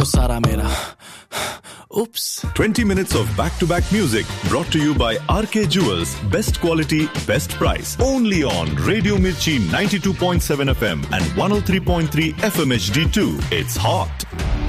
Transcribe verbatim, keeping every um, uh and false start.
तो सारा मेरा oops. twenty minutes of back-to-back music brought to you by R K Jewels. Best quality, best price. Only on Radio Mirchi ninety-two point seven F M and one oh three point three F M H D two. It's hot.